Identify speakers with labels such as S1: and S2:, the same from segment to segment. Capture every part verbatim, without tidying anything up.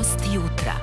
S1: Gost jutra.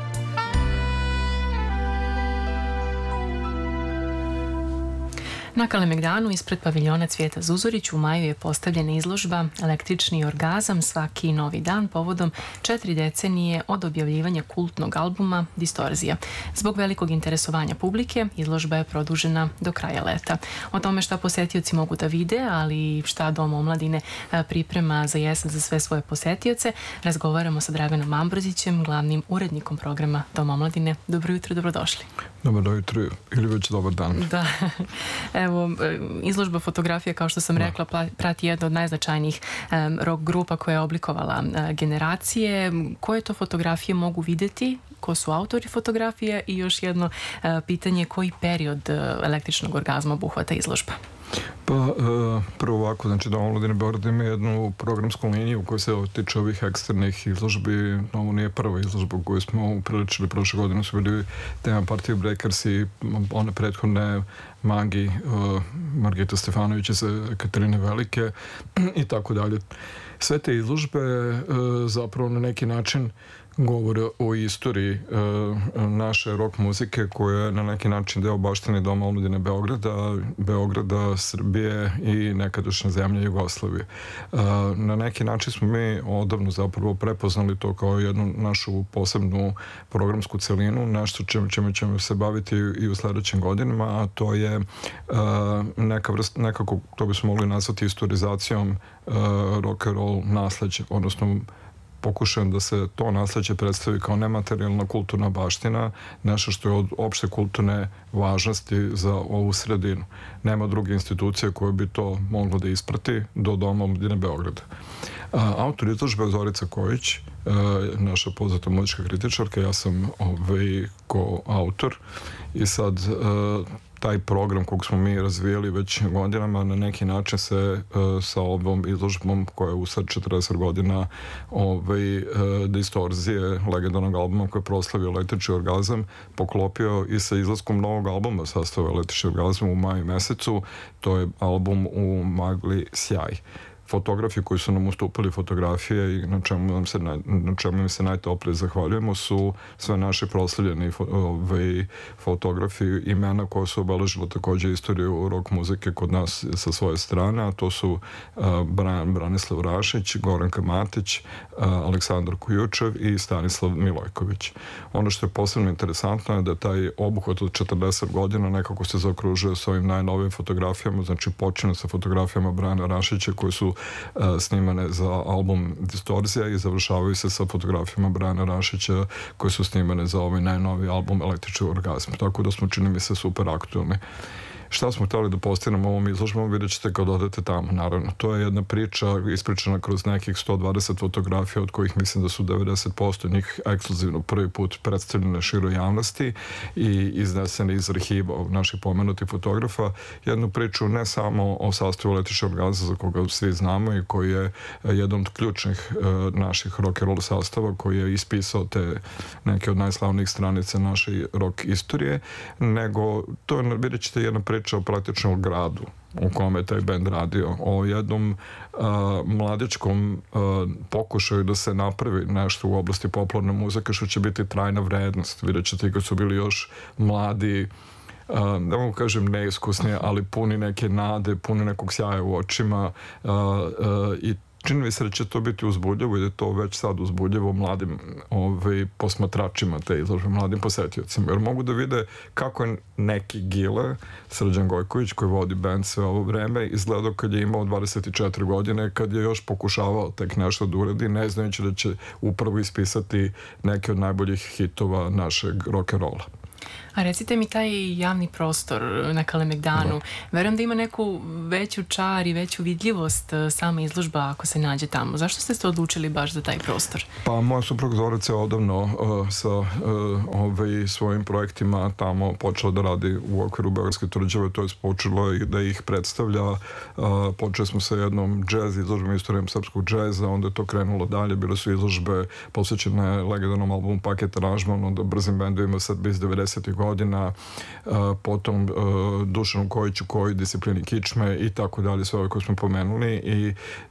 S1: Na Kalemegdanu ispred paviljona Cvijeta Zuzorić u maju je postavljena izložba Električni orgazam svaki novi dan povodom četiri decenije od objavljivanja kultnog albuma Distorzija. Zbog velikog interesovanja publike, izložba je produžena do kraja leta. O tome šta posetioci mogu da vide, ali i šta Dom omladine priprema za jesen za sve svoje posetioce, razgovaramo sa Draganom Ambrozićem, glavnim urednikom programa Dom omladine. Dobro jutro, dobrodošli.
S2: Dobro jutro ili već dobar dan.
S1: Da. Evo, izložba fotografija, kao što sam rekla, prati jedna od najznačajnijih um, rock grupa koja je oblikovala uh, generacije. Koje to fotografije mogu videti? Ko su autori fotografije? I još jedno uh, pitanje, koji period uh, električnog orgazma obuhvata izložba?
S2: Pa, uh, prvo ovako, znači Dom omladine Beograd ima jednu programsku liniju koja se tiče ovih eksternih izložbi. Ovo nije prva izložba koju smo upriličili prošle godine, su bili tema Party Breakers i one prethodne Magi, uh, Margita Stefanović iz Katarine Velike i tako dalje. Sve te izložbe uh, zapravo na neki način govore o istoriji e, naše rock muzike koja je na neki način deo baštine Doma omladine Beograda, Beograda, Srbije i nekadašnje zemlje Jugoslavije. E, na neki način smo mi odavno zapravo prepoznali to kao jednu našu posebnu programsku celinu, nešto čime, čime ćemo se baviti i u sledećim godinama, a to je e, neka vrst, nekako to bismo mogli nazvati historizacijom e, rock and roll nasleđa, odnosno pokušajem da se to nasleđe predstavi kao nematerijalna kulturna baština, nešto što je od opšte kulturne važnosti za ovu sredinu. Nema druge institucije koje bi to moglo da isprati do Doma omladine Beograda. Autor izložbe je Zorica Kojić, naša poznata muzička kritičarka, ja sam ovaj ko-autor i sad taj program kog smo mi razvijeli već godinama na neki način se uh, sa ovom izložbom koja je u sad četrdeset godina ovaj, uh, Distorzije, legendarnog albuma koji je proslavio Električni orgazam, poklopio i sa izlaskom novog albuma sastava Električni orgazam u maju mesecu. To je album U magli sjaj. Fotografi koji su nam ustupili fotografije i na čemu, nam se, na čemu im se najtoplije zahvaljujemo su sve naši proslavljeni ovaj, fotografi, imena koja su obeležila takođe istoriju rock muzike kod nas sa svoje strane, a to su uh, Bran, Branislav Rašić, Goranka Matić, uh, Aleksandar Kujučev i Stanislav Milojković. Ono što je posebno interesantno je da taj obuhvat od četrdeset godina nekako se zaokružuje s ovim najnovim fotografijama, znači počinje sa fotografijama Brana Rašića koji su Uh, snimane za album Distorzija i završavaju se sa fotografijama Brana Rašića koje su snimane za ovaj najnoviji album Električni orgazam. Tako da smo, čini mi se, super aktualni. Šta smo htjeli da postignemo ovom izložbom, vidjet ćete kad odete tamo, naravno. To je jedna priča ispričana kroz nekih sto dvadeset fotografija, od kojih mislim da su devedeset posto njih ekskluzivno prvi put predstavljene široj javnosti i iznesene iz arhiva naših pomenutih fotografa. Jednu priču ne samo o sastavu Električnog orgazma, za koga svi znamo i koji je jedan od ključnih uh, naših rock and roll sastava, koji je ispisao te neke od najslavnijih stranica naše rock istorije, nego to je, vidjet ćete, jedna priča o praktičnom gradu u kome je taj band radio, o jednom uh, mladičkom uh, pokušaju da se napravi nešto u oblasti popularne muzike što će biti trajna vrednost. Vidjet ćete kad su bili još mladi, Uh, da mogu kažem neiskusni, ali puni neke nade, puni nekog sjaja u očima uh, uh, i čini mi se da će to biti uzbudljivo i da je to već sad uzbudljivo mladim ovaj, posmatračima te izložbe, mladim posetiocima, jer mogu da vide kako je neki Gile, Srđan Gojković koji vodi band sve ovo vreme, izgledao kad je imao dvadeset četiri godine, kad je još pokušavao tek nešto da uradi, ne znajući da će upravo ispisati neke od najboljih hitova našeg rock'n'rolla.
S1: A recite mi, taj javni prostor na Kalemegdanu, da. Verujem da ima neku veću čar i veću vidljivost sama izložba ako se nađe tamo. Zašto ste se odlučili baš za taj prostor?
S2: Pa moja suprug Zorica je odavno uh, sa uh, ovaj, svojim projektima tamo počela da radi u okviru Beogradske tvrđave, to je počelo i da ih predstavlja. Uh, počeli smo sa jednom džez izložbom, istorijom srpskog džeza, onda je to krenulo dalje, bile su izložbe posvećene legendarnom albumu Paket aranžman, onda brzim bendovima sad iz devedesetih godina, uh, potom uh, Dušanu Kojiću koji disciplini kičme i tako dalje, sve ove koje smo pomenuli i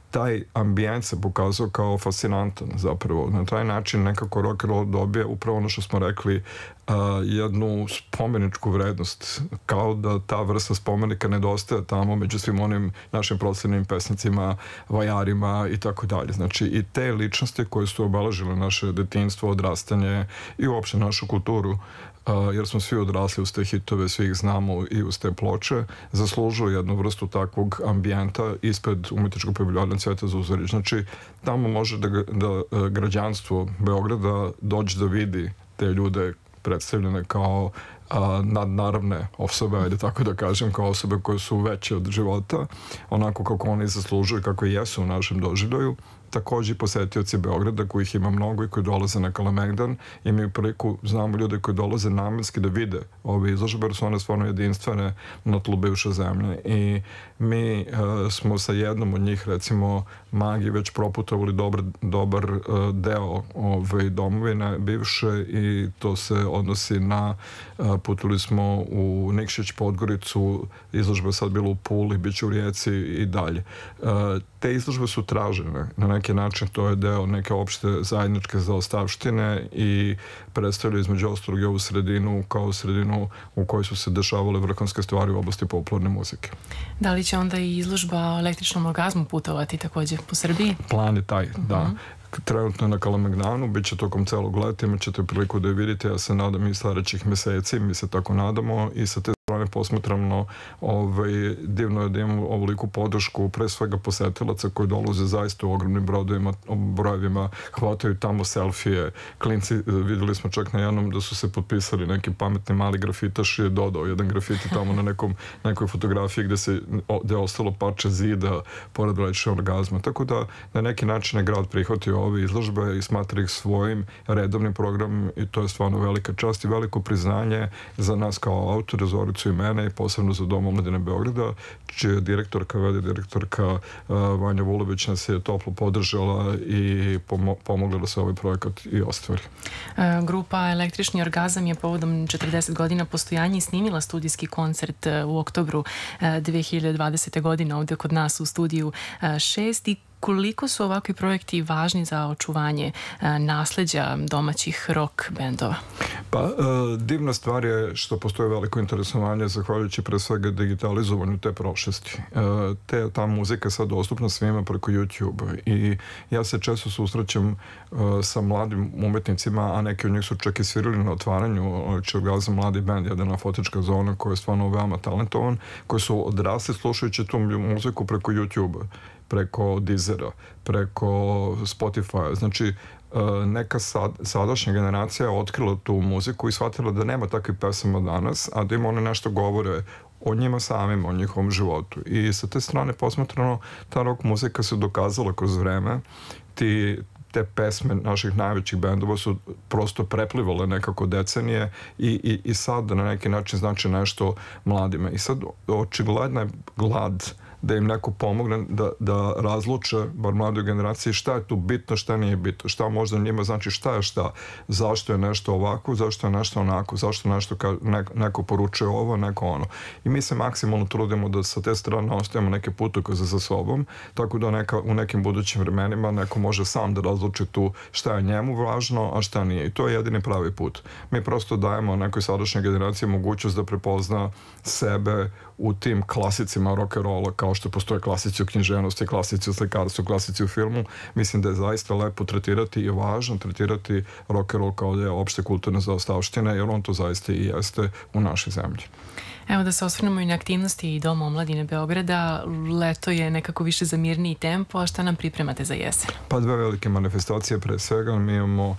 S2: taj ambijent se pokazao kao fascinantan zapravo. Na taj način nekako rock and roll dobije upravo ono što smo rekli, uh, jednu spomeničku vrednost, kao da ta vrsta spomenika nedostaje tamo među svim onim našim proslavnim pesnicima, vajarima i tako dalje. Znači i te ličnosti koje su obeležile naše detinjstvo, odrastanje i uopšte našu kulturu, Uh, jer smo svi odrasli uz te hitove, svi ih znamo i uz te ploče, zaslužuju jednu vrstu takvog ambijenta ispred umetničkog paviljona Cvijeta Zuzorić. Znači, tamo može da, da građanstvo Beograda dođe da vidi te ljude predstavljene kao a, nadnaravne osobe, ajde tako da kažem, kao osobe koje su veće od života, onako kako oni zaslužuju, kako i jesu u našem doživljaju. Takođe i posetioci Beograda, kojih ima mnogo i koji dolaze na Kalemegdan, imaju priliku, znamo ljude koji dolaze namenski da vide ove izložbe, jer su one stvarno jedinstvene na tlu bivše zemlje. I mi uh, smo sa jednom od njih, recimo Magi, već proputovali dobar, dobar uh, deo ove domovine bivše, i to se odnosi na, uh, putovali smo u Nikšić, Podgoricu, izložba je sad bila u Puli, bit će u Rijeci i dalje. Uh, te izložbe su tražene. Na neki način to je deo neke opšte zajedničke zaostavštine i predstavlja između ostalog i ovu sredinu kao sredinu u kojoj su se dešavale vrhunske stvari u oblasti popularne muzike.
S1: Da li će onda i izložba o električnom orgazmu putovati takođe po Srbiji?
S2: Plan je taj, uh-huh. da. Trenutno je na Kalemegdanu, bit će tokom celog leta, imat ćete priliku da je vidite, ja se nadam i sledećih meseci, mi se tako nadamo, i sa te strane posmatramo, ovaj, divno je da imamo ovoliku podršku, pre svega posetilaca koji dolaze zaista u ogromnim brodovima, brojevima, hvataju tamo selfije, klinci, videli smo čak na jednom da su se potpisali neki pametni mali grafitaš i je dodao jedan grafiti tamo na nekom, nekoj fotografiji gde, se, gde je ostalo parče zida pored električnog orgazma, tako da na neki način je grad prihvatio ove izložbe i smatra ih svojim redovnim programom, i to je stvarno velika čast i veliko priznanje za nas kao autore, Zoricu i mene, i posebno za Dom omladine Beograda, čija direktorka, vede direktorka uh, Vanja Vulović nas je toplo podržala i pomo pomogla da se ovaj projekat i ostvari.
S1: E, grupa Električni orgazam je povodom četrdeset godina postojanja i snimila studijski koncert u oktobru dve hiljade dvadesete. godine ovde kod nas u studiju šest. I koliko su ovakvi projekti važni za očuvanje e, nasleđa domaćih rock bendova?
S2: Pa, e, divna stvar je što postoje veliko interesovanje zahvaljujući pre svega digitalizovanju te prošlosti. E, te, ta muzika je sad dostupna svima preko YouTube i ja se često susrećem e, sa mladim umetnicima, a neki od njih su čak i svirali na otvaranju Čelgaza mladi bend, jedna fotička zona koja je stvarno veoma talentovan, koji su odrasli slušajući tu muziku preko YouTube-a, preko Deezera, preko Spotify. Znači, neka sad, sadašnja generacija je otkrila tu muziku i shvatila da nema takvih pesama danas, a da im one nešto govore o njima samima, o njihovom životu. I sa te strane posmatrano, ta rock muzika se dokazala kroz vreme. Ti te pesme naših najvećih bendova su prosto preplivale nekako decenije i, i, i sad na neki način znači nešto mladima. I sad očigledna je glad da im neko pomogne da, da razluče, bar mladoj generaciji, šta je tu bitno, šta nije bitno, šta možda njima znači šta je šta, zašto je nešto ovako, zašto je nešto onako, zašto nešto ka, ne, neko poručuje ovo, neko ono. I mi se maksimalno trudimo da sa te strane ostavimo neke putokaze za sobom, tako da neka, u nekim budućim vremenima neko može sam da razluči tu šta je njemu važno, a šta nije. I to je jedini pravi put. Mi prosto dajemo nekoj sadašnjoj generaciji mogućnost da prepozna sebe u tim klasicima rock'n'rolla, kao što postoje klasici u književnosti, klasici u slikarstvu, klasici u filmu. Mislim da je zaista lepo tretirati i važno tretirati rock'n'roll kao da je opšte kulturne zaostavštine, jer on to zaista i jeste u našoj zemlji.
S1: Evo da se osvrnemo i na aktivnosti i Doma omladine Beograda. Leto je nekako više za mirniji tempo, a šta nam pripremate za jesen? Pa
S2: dve velike manifestacije pre svega. Mi imamo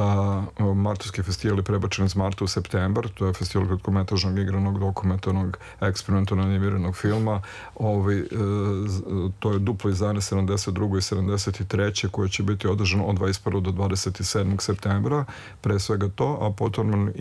S2: uh, Martovski festival prebačen iz marta u septembar. To je festival kratkometražnog igranog, dokumentarnog, eksperimentalnog animiranog filma. Ovi, uh, to je duplo izdanje sedamdeset druge i sedamdeset treće koje će biti održano od dvadeset prvog do dvadeset sedmog septembra. Pre svega to, a potom